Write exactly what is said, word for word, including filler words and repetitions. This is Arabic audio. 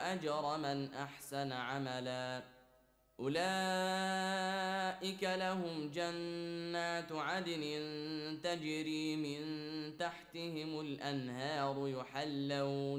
وأجر من أحسن عملا. أولئك لهم جنات عدن تجري من تحتهم الأنهار يحلون